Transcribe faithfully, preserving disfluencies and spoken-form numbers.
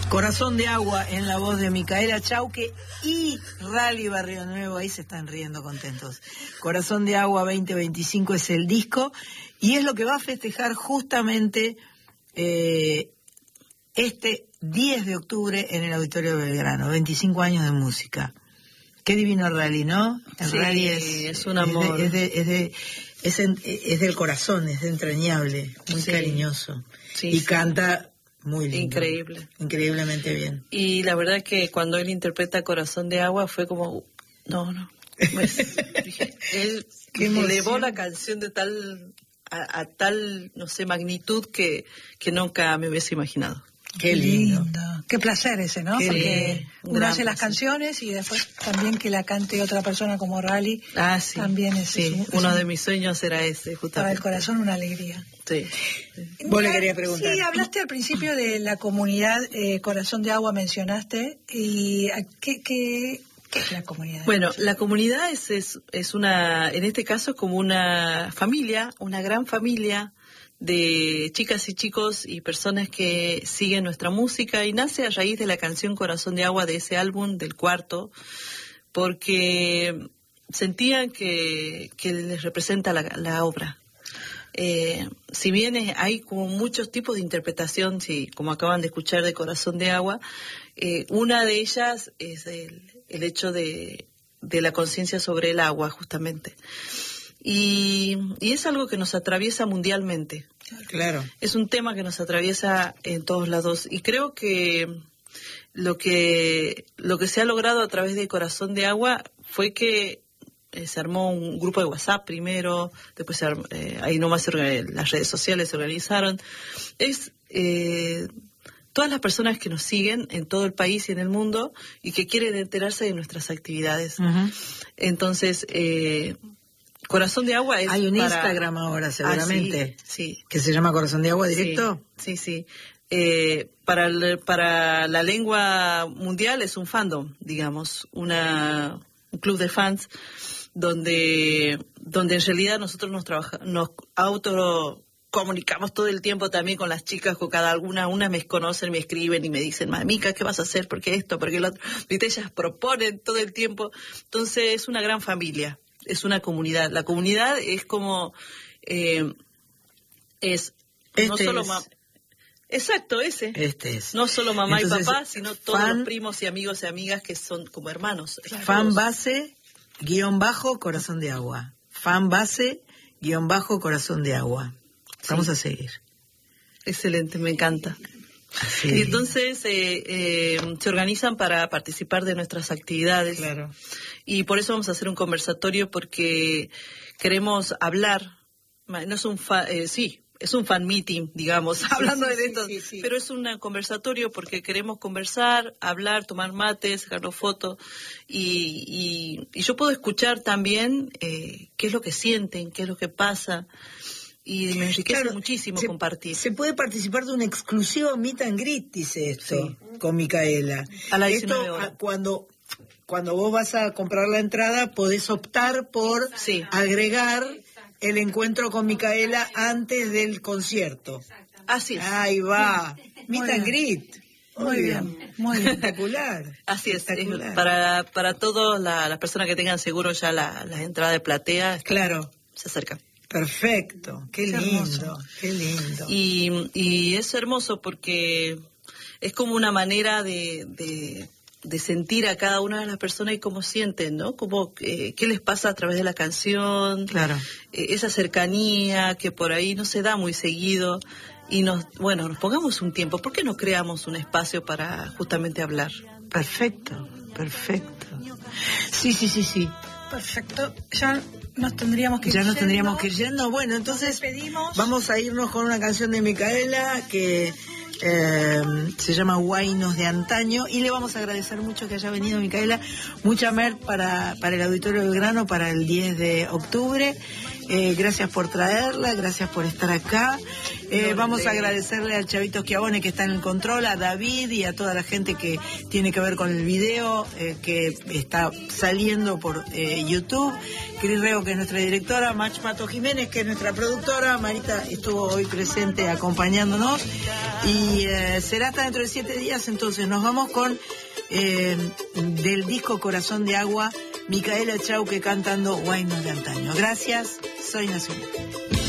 Corazón de Agua en la voz de Micaela Chauque y Rally Barrio Nuevo, ahí se están riendo contentos. Corazón de Agua veinte veinticinco es el disco y es lo que va a festejar justamente eh, este diez de octubre en el Auditorio Belgrano, veinticinco años de música. Qué divino Rally, ¿no? El sí, Rally es, es un amor. Es, de, es, de, es, de, es, en, es del corazón, es entrañable, muy sí. cariñoso. Sí, y sí. canta muy lindo. Increíble. Increíblemente bien. Y la verdad que cuando él interpreta Corazón de Agua fue como, no, no. Pues, dije, él elevó la canción de tal, a, a tal, no sé, magnitud que, que nunca me hubiese imaginado. Qué lindo. lindo. Qué placer ese, ¿no? Qué Porque lindo. uno hace las canciones y después también que la cante otra persona como Rally. Ah, sí. También es, sí. es, un, es uno un, de mis sueños era ese, justamente. Para el corazón una alegría. Sí. Vos le querías preguntar. Sí, hablaste al principio de la comunidad eh, Corazón de Agua, mencionaste. y ¿qué, qué, qué es la comunidad? Bueno, la comunidad es, es, es una, en este caso, como una familia, una gran familia de chicas y chicos y personas que siguen nuestra música y nace a raíz de la canción Corazón de Agua de ese álbum, del cuarto, porque sentían que, que les representa la, la obra. Eh, si bien es, hay como muchos tipos de interpretación, si, como acaban de escuchar de Corazón de Agua, eh, una de ellas es el, el hecho de, de la conciencia sobre el agua, justamente. Y, y es algo que nos atraviesa mundialmente. Claro. Es un tema que nos atraviesa en todos lados. Y creo que lo que lo que se ha logrado a través de Corazón de Agua fue que eh, se armó un grupo de WhatsApp primero, después se armó, eh, ahí nomás se organ- las redes sociales se organizaron. Es eh, todas las personas que nos siguen en todo el país y en el mundo y que quieren enterarse de nuestras actividades. Uh-huh. Entonces, eh, Corazón de Agua es hay un para... Instagram ahora seguramente ah, sí, sí. que se llama Corazón de Agua directo. Sí, sí, sí. Eh, para el, para la lengua mundial es un fandom, digamos, una un club de fans donde donde en realidad nosotros nos trabaja, nos auto comunicamos todo el tiempo también con las chicas, con cada alguna, unas me conocen, me escriben y me dicen, Mica, ¿qué vas a hacer? ¿Por qué esto? ¿Por qué lo otro? ¿Viste? Ellas proponen todo el tiempo. Entonces es una gran familia. Es una comunidad. La comunidad es como eh, es este no solo es. ma- exacto ese Este es. no solo mamá Entonces, y papá, sino todos fan, los primos y amigos y amigas que son como hermanos. Fan todos. base guión bajo Corazón de Agua. Fan base guión bajo Corazón de Agua. Vamos sí. a seguir. Excelente, me encanta. Sí. Y entonces eh, eh, se organizan para participar de nuestras actividades. Claro. Y por eso vamos a hacer un conversatorio porque queremos hablar, no es un fa, eh, sí, es un fan meeting, digamos, sí, hablando sí, de esto, sí, sí, sí. pero es un conversatorio porque queremos conversar, hablar, tomar mates, sacarnos fotos y, y, y yo puedo escuchar también eh, qué es lo que sienten, qué es lo que pasa. Y me enriquece claro, muchísimo se, compartir. Se puede participar de un exclusivo meet and greet, dice esto, sí. con Micaela. A la esto, hora. cuando cuando vos vas a comprar la entrada, podés optar por sí. agregar el encuentro con Micaela antes del concierto. Así es. Ahí va. Meet muy and bien. greet. Muy bien, muy bien. Espectacular. Así es. Espectacular. Para, para todas la, las personas que tengan seguro ya la, la entrada de platea. Claro. Se acercan. Perfecto, qué, qué lindo, hermoso. qué lindo. Y, y es hermoso porque es como una manera de, de, de sentir a cada una de las personas y cómo sienten, ¿no? Como eh, qué les pasa a través de la canción, claro. eh, esa cercanía que por ahí no se da muy seguido y nos, bueno, nos pongamos un tiempo. ¿Por qué no creamos un espacio para justamente hablar? Perfecto, perfecto. Sí, sí, sí, sí. Perfecto. Ya nos tendríamos que ir Ya nos yendo. tendríamos que ir yendo. Bueno, entonces vamos a irnos con una canción de Micaela que eh, se llama Guainos de Antaño y le vamos a agradecer mucho que haya venido Micaela. Mucha mer para, para el Auditorio Belgrano para el diez de octubre. Eh, gracias por traerla, gracias por estar acá. Eh, vamos a agradecerle al Chavito Schiavone que está en el control, a David y a toda la gente que tiene que ver con el video eh, que está saliendo por eh, YouTube. Cris Rego, que es nuestra directora, Mach Pato Jiménez, que es nuestra productora. Marita estuvo hoy presente acompañándonos y eh, será hasta dentro de siete días. Entonces nos vamos con eh, del disco Corazón de Agua, Micaela Chauque cantando Guaynos de Antaño. Gracias, soy Nacional.